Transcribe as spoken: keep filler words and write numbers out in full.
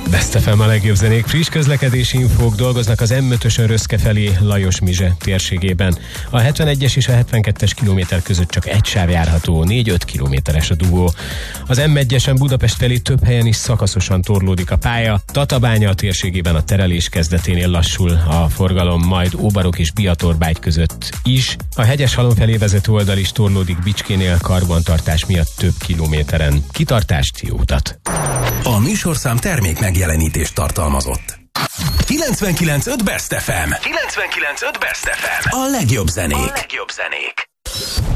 Best ef em a legjobb zenék, friss közlekedési infók, dolgoznak az em ötösön Röszke felé Lajos-Mizse térségében. A hetvenegyes és a hetvenkettes kilométer között csak egy sáv járható, négy-öt kilométeres a dugó. Az em egyesen Budapest felé több helyen is szakaszosan torlódik a pálya. Tatabánya térségében a terelés kezdeténél lassul a forgalom, majd Óbarok és Biatorbágy között is. A Hegyeshalom felé vezető oldal is torlódik Bicskénél karbantartás miatt több kilométeren. Kitartást, jó utat! A műsorszám termék megjelenítést tartalmazott. kilencvenkilenc pont öt Best ef em. kilencvenkilenc pont öt Best ef em. A legjobb zenék. A legjobb zenék.